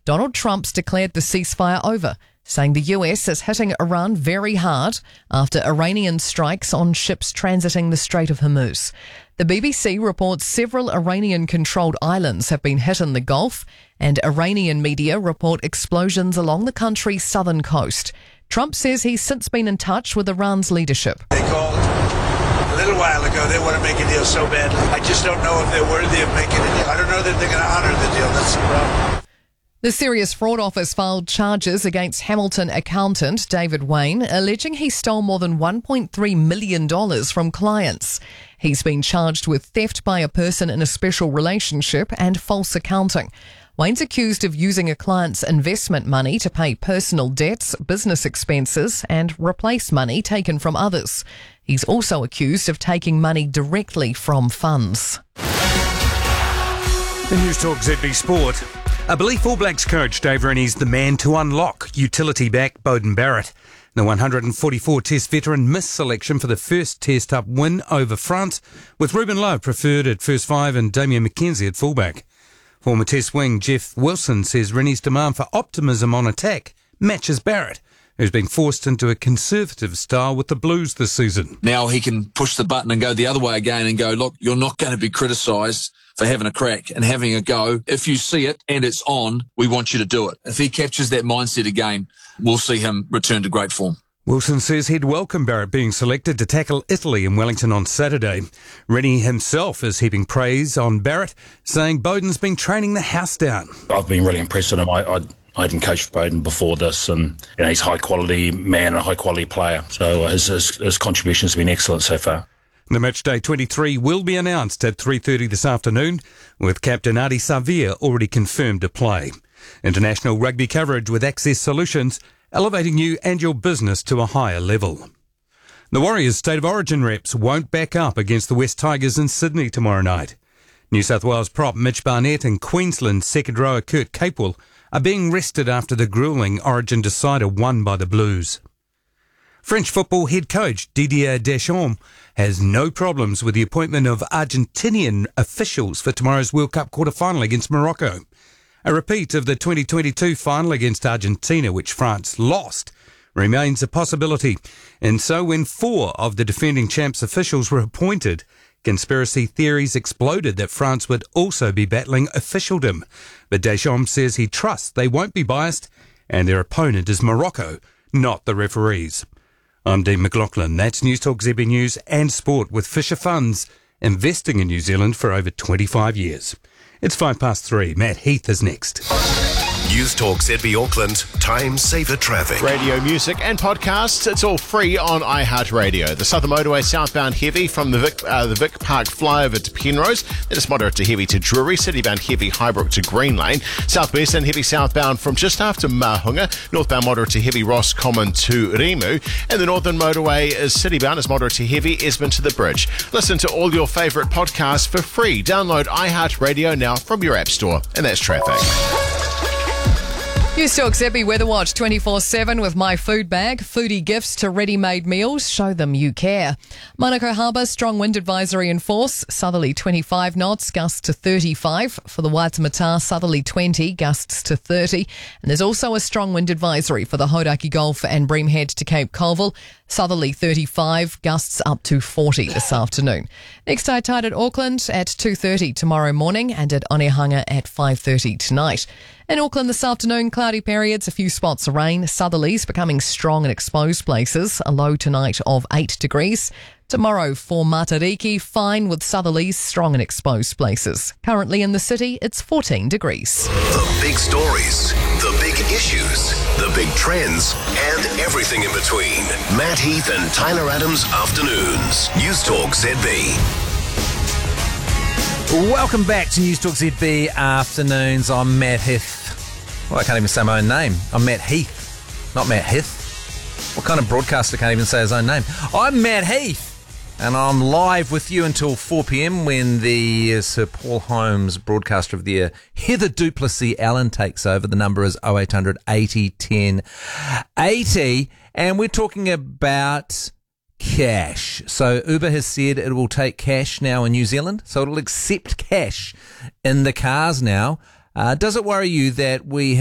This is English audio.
Donald Trump's declared the ceasefire over, saying the US is hitting Iran very hard after Iranian strikes on ships transiting the Strait of Hormuz. The BBC reports several Iranian-controlled islands have been hit in the Gulf, and Iranian media report explosions along the country's southern coast. Trump says he's since been in touch with Iran's leadership. They called a little while ago. They want to make a deal so badly. I just don't know if they're worthy of making a deal. I don't know that they're going to honor the deal. That's the problem. The Serious Fraud Office filed charges against Hamilton accountant David Wayne, alleging he stole more than $1.3 million from clients. He's been charged with theft by a person in a special relationship and false accounting. Wayne's accused of using a client's investment money to pay personal debts, business expenses, and replace money taken from others. He's also accused of taking money directly from funds. The News Talk ZB Sport. A belief All Blacks coach Dave Rennie's the man to unlock utility back Beauden Barrett. The 144 Test veteran missed selection for the first Test Up win over France, with Ruben Love preferred at first five and Damian McKenzie at fullback. Former Test wing Jeff Wilson says Rennie's demand for optimism on attack matches Barrett, who's been forced into a conservative style with the Blues this season. Now he can push the button and go the other way again and go, look, you're not going to be criticised for having a crack and having a go. If you see it and it's on, we want you to do it. If he captures that mindset again, we'll see him return to great form. Wilson says he'd welcome Barrett being selected to tackle Italy in Wellington on Saturday. Rennie himself is heaping praise on Barrett, saying Beauden's been training the house down. I've been really impressed with him. I hadn't coached Beauden before this, and he's a high-quality man and a high-quality player. So his contributions have been excellent so far. The Matchday 23 will be announced at 3:30 this afternoon, with captain Ardie Savea already confirmed to play. International rugby coverage with Access Solutions, elevating you and your business to a higher level. The Warriors' State of Origin reps won't back up against the West Tigers in Sydney tomorrow night. New South Wales prop Mitch Barnett and Queensland second rower Kurt Capewell are being rested after the gruelling Origin decider won by the Blues. French football head coach Didier Deschamps has no problems with the appointment of Argentinian officials for tomorrow's World Cup quarter-final against Morocco. A repeat of the 2022 final against Argentina, which France lost, remains a possibility. And so when 4 of the defending champs officials were appointed, conspiracy theories exploded that France would also be battling officialdom. But Deschamps says he trusts they won't be biased and their opponent is Morocco, not the referees. I'm Dean McLaughlin. That's News Talk ZB News and Sport with Fisher Funds, investing in New Zealand for over 25 years. It's 3:05. Matt Heath is next. News Talk ZB Auckland, time saver traffic. Radio, music and podcasts, it's all free on iHeartRadio. The Southern Motorway southbound heavy from the Vic Park flyover to Penrose. Then it's moderate to heavy to Drury. Citybound heavy Highbrook to Green Lane. Southwest and heavy southbound from just after Mahunga. Northbound moderate to heavy Ross Common to Rimu. And the Northern Motorway is citybound is moderate to heavy Esmond to the Bridge. Listen to all your favourite podcasts for free. Download iHeartRadio now from your app store. And that's traffic. News Talk ZB Weather Watch 24/7 with My Food Bag. Foodie gifts to ready-made meals. Show them you care. Manukau Harbour, strong wind advisory in force. Southerly 25 knots, gusts to 35. For the Waitemata, southerly 20, gusts to 30. And there's also a strong wind advisory for the Hauraki Gulf and Breamhead to Cape Colville. Southerly 35, gusts up to 40 this afternoon. Next high tide at Auckland at 2:30 tomorrow morning and at Onehunga at 5:30 tonight. In Auckland this afternoon, cloudy periods, a few spots of rain. Southerlies becoming strong in exposed places. A low tonight of 8 degrees. Tomorrow for Matariki, fine with southerlies, strong in exposed places. Currently in the city, it's 14 degrees. The big stories, the big issues, the big trends, and everything in between. Matt Heath and Tyler Adams Afternoons. News Talk ZB. Welcome back to News Talk ZB Afternoons. I'm Matt Heath. Well, I can't even say my own name. I'm Matt Heath, not Matt Heath. What kind of broadcaster can't even say his own name? I'm Matt Heath, and I'm live with you until 4 p.m. when the Sir Paul Holmes Broadcaster of the Year, Heather Duplessis Allen, takes over. The number is 0800 80 10 80, and we're talking about cash. So Uber has said it will take cash now in New Zealand, so it'll accept cash in the cars now. Does it worry you that we